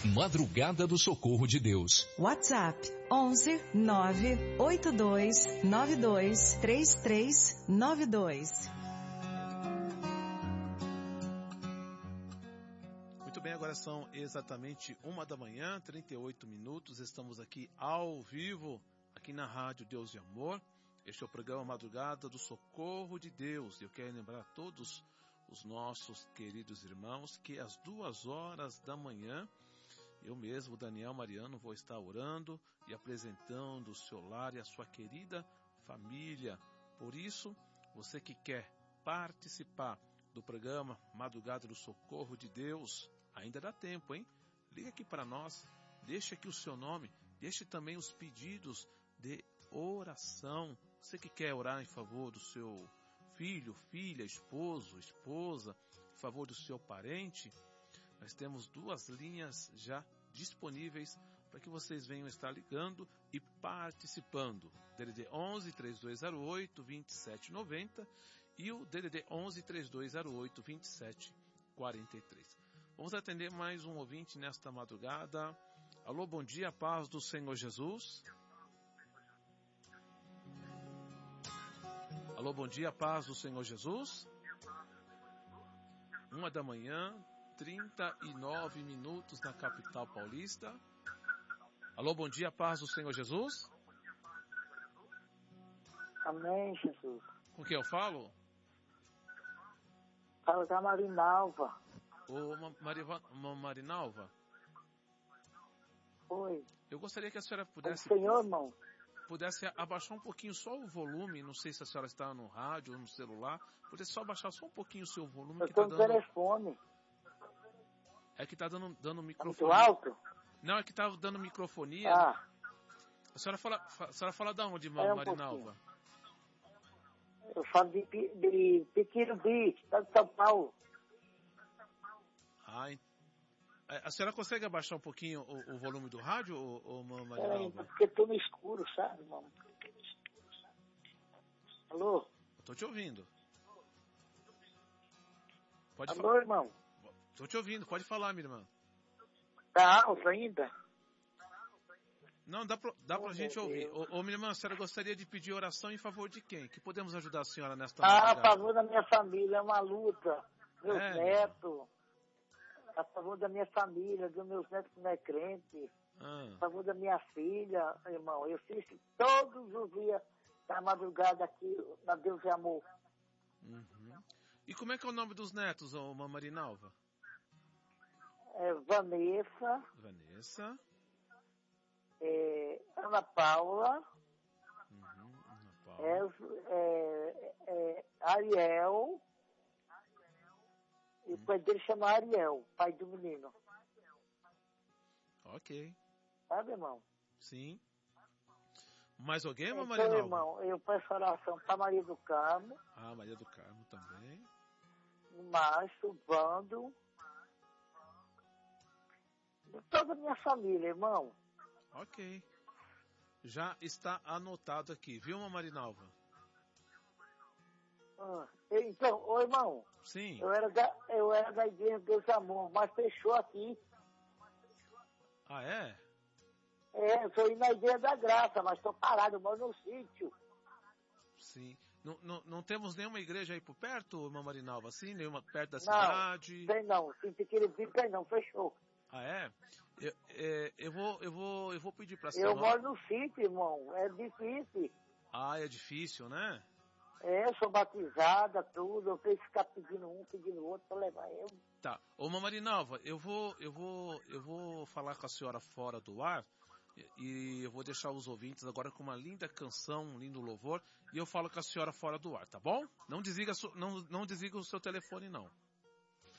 Madrugada do Socorro de Deus. WhatsApp 11 982 92 3392. Muito bem, agora são exatamente 1h, 38 minutos. Estamos aqui ao vivo, aqui na Rádio Deus e Amor. Este é o programa Madrugada do Socorro de Deus. Eu quero lembrar a todos os nossos queridos irmãos que às 2h da manhã, eu mesmo, Daniel Mariano, vou estar orando e apresentando o seu lar e a sua querida família. Por isso, você que quer participar do programa Madrugada do Socorro de Deus, ainda dá tempo, hein? Liga aqui para nós, deixe aqui o seu nome, deixe também os pedidos de oração. Você que quer orar em favor do seu filho, filha, esposo, esposa, em favor do seu parente, nós temos 2 linhas já disponíveis para que vocês venham estar ligando e participando. DDD 11 3208 2790 e o DDD 11 3208 2743. Vamos atender mais um ouvinte nesta madrugada. Alô, bom dia, paz do Senhor Jesus. Alô, bom dia, paz do Senhor Jesus. 1h, 39 minutos na capital paulista. Alô, bom dia, paz do Senhor Jesus. Amém, Jesus. Com quem eu falo? Fala da Marinalva. Ô, Marinalva. Oi. Eu gostaria que a senhora O irmão. Pudesse abaixar um pouquinho só o volume. Não sei se a senhora está no rádio ou no celular. Pudesse só abaixar só um pouquinho o seu volume. Eu estou no telefone. É que está dando microfone. Muito alto? Não, é que está dando microfonia. Ah. A senhora fala da onde, Marinalva? Eu falo de Pequirubi, está de São Paulo. A senhora consegue abaixar um pouquinho o volume do rádio, Marinalva? Porque estou no escuro, sabe, irmão? Alô? Estou te ouvindo. Pode Alô, falar. irmão? Estou te ouvindo, pode falar, minha irmã. Tá alto ainda? Não, dá pra gente ouvir. Minha irmã, a senhora gostaria de pedir oração em favor de quem? Que podemos ajudar a senhora nesta madrugada? A favor da minha família, é uma luta. Meus netos. A favor da minha família, dos meus netos que não é crente. A favor da minha filha, irmão. Eu fiz todos os dias na madrugada aqui, na Deus e Amor. Uhum. E como é que é o nome dos netos, Marinalva? Vanessa. Ana Paula. Ana Paula. Ariel. E o pai dele chama Ariel, pai do menino. Ok. Sabe, irmão? Sim. Mais alguém, então, Marinalva? Irmão, eu peço oração para Maria do Carmo. Maria do Carmo também. Márcio, Vando. De toda a minha família, irmão. Ok. Já está anotado aqui, viu, Marinalva? Então, irmão. Sim. Eu era da Igreja Deus e Amor, mas fechou aqui. Ah, é? Eu sou na Igreja da Graça, mas estou parado, eu moro no sítio. Sim. Não temos nenhuma igreja aí por perto, Marinalva? Assim, nenhuma perto da cidade? Não. Sim, Pequirubi tem não, fechou. Ah, é? Eu vou pedir para a senhora. Eu moro no sítio, irmão. É difícil. É difícil, né? Eu sou batizada, tudo. Eu tenho que ficar pedindo um, pedindo outro para levar eu. Tá. Ô, Marinalva, eu vou falar com a senhora fora do ar e eu vou deixar os ouvintes agora com uma linda canção, um lindo louvor, e eu falo com a senhora fora do ar, tá bom? Não desliga o seu telefone, não.